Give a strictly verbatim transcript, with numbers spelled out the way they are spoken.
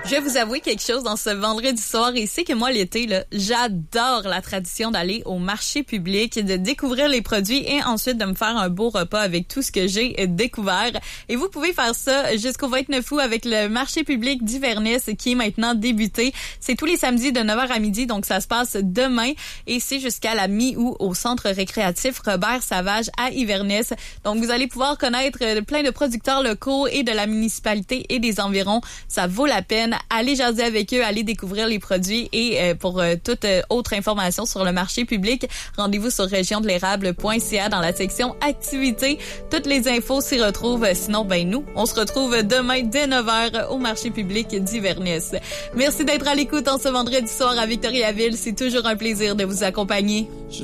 Je vais vous avouer quelque chose dans ce vendredi soir, et c'est que moi, l'été, là, j'adore la tradition d'aller au marché public, de découvrir les produits et ensuite de me faire un beau repas avec tout ce que j'ai découvert. Et vous pouvez faire ça jusqu'au vingt-neuf août avec le marché public d'Iverness qui est maintenant débuté. C'est tous les samedis de neuf heures à midi, donc ça se passe demain et c'est jusqu'à la mi-août au centre récréatif Robert Savage à Iverness. Donc vous allez pouvoir connaître plein de producteurs locaux et de la municipalité et des environs. Ça vaut la peine. Allez jaser avec eux, allez découvrir les produits et euh, pour euh, toute euh, autre information sur le marché public, rendez-vous sur région de l'érable point c a dans la section activités. Toutes les infos s'y retrouvent. Sinon, ben nous, on se retrouve demain dès neuf heures au marché public d'Iverness. Merci d'être à l'écoute en ce vendredi soir à Victoriaville. C'est toujours un plaisir de vous accompagner. Je